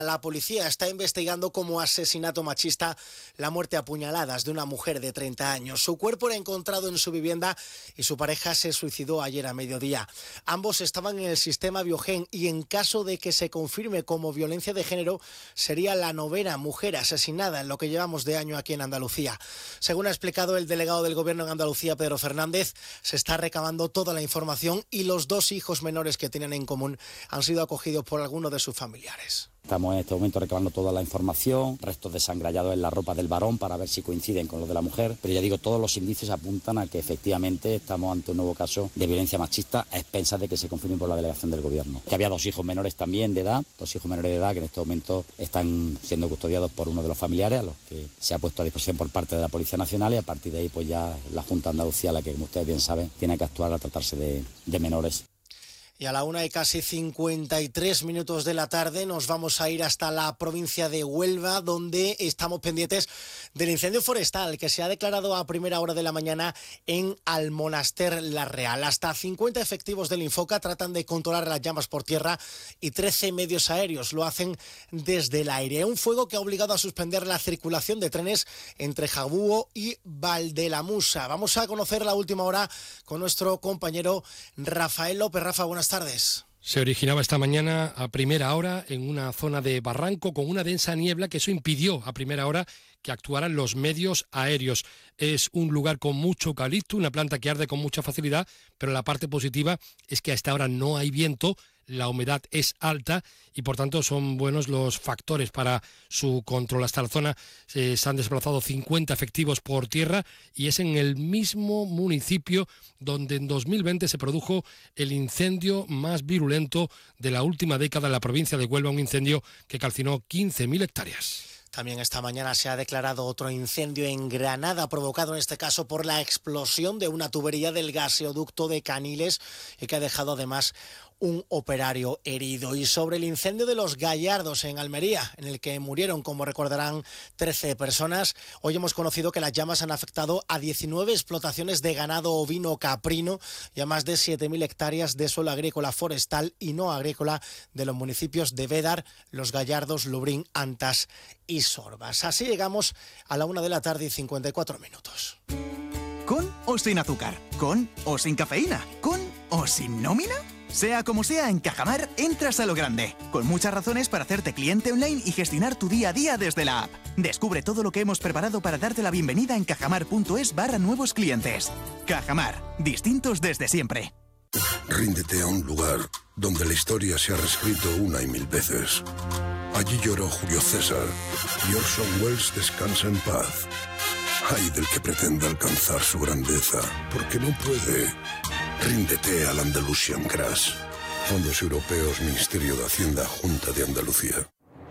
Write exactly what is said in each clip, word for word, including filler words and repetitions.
La policía está investigando como asesinato machista la muerte a puñaladas de una mujer de treinta años. Su cuerpo era encontrado en su vivienda y su pareja se suicidó ayer a mediodía. Ambos estaban en el sistema Biogen y en caso de que se confirme como violencia de género, sería la novena mujer asesinada en lo que llevamos de año aquí en Andalucía. Según ha explicado el delegado del Gobierno en Andalucía, Pedro Fernández, se está recabando toda la información y los dos hijos menores que tienen en común han sido acogidos por alguno de sus familiares. Estamos en este momento recabando toda la información, restos desangrallados en la ropa del varón para ver si coinciden con los de la mujer, pero ya digo, todos los indicios apuntan a que efectivamente estamos ante un nuevo caso de violencia machista a expensas de que se confirme por la delegación del Gobierno. Que había dos hijos menores también de edad, dos hijos menores de edad que en este momento están siendo custodiados por uno de los familiares, a los que se ha puesto a disposición por parte de la Policía Nacional, y a partir de ahí pues ya la Junta de Andalucía, la que como ustedes bien saben, tiene que actuar al tratarse de, de menores. Y a la una y casi cincuenta y tres minutos de la tarde nos vamos a ir hasta la provincia de Huelva, donde estamos pendientes del incendio forestal que se ha declarado a primera hora de la mañana en Almonaster La Real. Hasta cincuenta efectivos del Infoca tratan de controlar las llamas por tierra y trece medios aéreos lo hacen desde el aire. Un fuego que ha obligado a suspender la circulación de trenes entre Jabúo y Valdelamusa. Vamos a conocer la última hora con nuestro compañero Rafael López. Rafa, buenas tardes. Se originaba esta mañana a primera hora en una zona de barranco con una densa niebla que eso impidió a primera hora que actuaran los medios aéreos. Es un lugar con mucho eucalipto, una planta que arde con mucha facilidad, pero la parte positiva es que a esta hora no hay viento, la humedad es alta y por tanto son buenos los factores para su control. Hasta la zona eh, se han desplazado cincuenta efectivos por tierra y es en el mismo municipio donde en dos mil veinte se produjo el incendio más virulento de la última década en la provincia de Huelva, un incendio que calcinó quince mil hectáreas. También esta mañana se ha declarado otro incendio en Granada, provocado en este caso por la explosión de una tubería del gaseoducto de Caniles y que ha dejado además un operario herido. Y sobre el incendio de Los Gallardos en Almería, en el que murieron, como recordarán, trece personas, hoy hemos conocido que las llamas han afectado a diecinueve explotaciones de ganado ovino caprino y a más de siete mil hectáreas de suelo agrícola forestal y no agrícola de los municipios de Bédar, Los Gallardos, Lubrín, Antas y Sorbas. Así llegamos a la una de la tarde y cincuenta y cuatro minutos. ¿Con o sin azúcar? ¿Con o sin cafeína? ¿Con o sin nómina? Sea como sea, en Cajamar entras a lo grande, con muchas razones para hacerte cliente online y gestionar tu día a día desde la app. Descubre todo lo que hemos preparado para darte la bienvenida en cajamar.es barra nuevos clientes. Cajamar, distintos desde siempre. Ríndete a un lugar donde la historia se ha reescrito una y mil veces. Allí lloró Julio César y Orson Welles descansa en paz. Ay del que pretenda alcanzar su grandeza, porque no puede. Ríndete al Andalusian Crash. Fondos Europeos, Ministerio de Hacienda, Junta de Andalucía.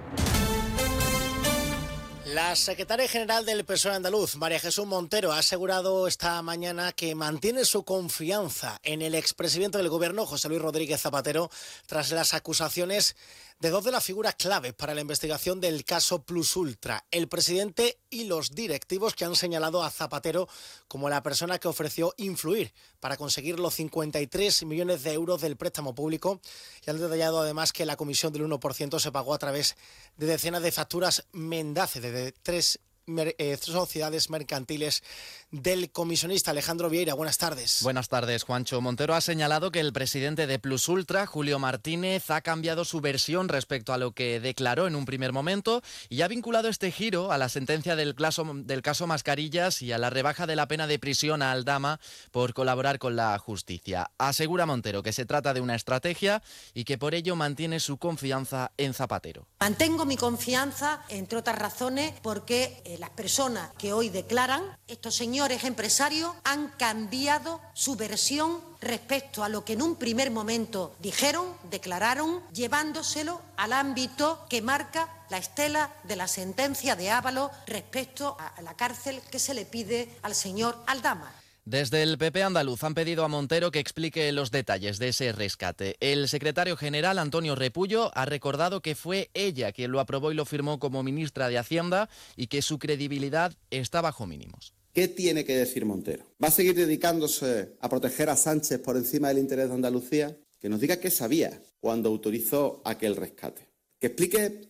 La secretaria general del P S O E andaluz, María Jesús Montero, ha asegurado esta mañana que mantiene su confianza en el expresidente del Gobierno, José Luis Rodríguez Zapatero, tras las acusaciones de dos de las figuras claves para la investigación del caso Plus Ultra, el presidente y los directivos que han señalado a Zapatero como la persona que ofreció influir para conseguir los cincuenta y tres millones de euros del préstamo público, y han detallado además que la comisión del uno por ciento se pagó a través de decenas de facturas mendaces de tres Eh, sociedades mercantiles del comisionista. Alejandro Vieira, buenas tardes. Buenas tardes, Juancho. Montero ha señalado que el presidente de Plus Ultra, Julio Martínez, ha cambiado su versión respecto a lo que declaró en un primer momento y ha vinculado este giro a la sentencia del caso, del caso Mascarillas y a la rebaja de la pena de prisión a Aldama por colaborar con la justicia. Asegura Montero que se trata de una estrategia y que por ello mantiene su confianza en Zapatero. Mantengo mi confianza, entre otras razones, porque eh, las personas que hoy declaran, estos señores empresarios, han cambiado su versión respecto a lo que en un primer momento dijeron, declararon, llevándoselo al ámbito que marca la estela de la sentencia de Ábalos respecto a la cárcel que se le pide al señor Aldama. Desde el P P andaluz han pedido a Montero que explique los detalles de ese rescate. El secretario general, Antonio Repullo, ha recordado que fue ella quien lo aprobó y lo firmó como ministra de Hacienda y que su credibilidad está bajo mínimos. ¿Qué tiene que decir Montero? ¿Va a seguir dedicándose a proteger a Sánchez por encima del interés de Andalucía? Que nos diga qué sabía cuando autorizó aquel rescate. Que explique